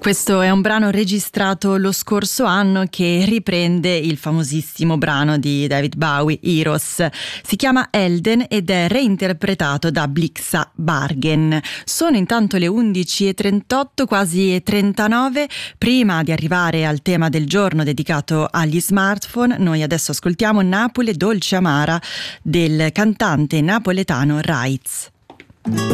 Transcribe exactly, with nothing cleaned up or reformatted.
Questo è un brano registrato lo scorso anno che riprende il famosissimo brano di David Bowie, Heroes. Si chiama Elden ed è reinterpretato da Blixa Bargen. Sono intanto le undici e trentotto, quasi trentanove. Prima di arrivare al tema del giorno dedicato agli smartphone, noi adesso ascoltiamo Napoli dolce amara del cantante napoletano Raiz.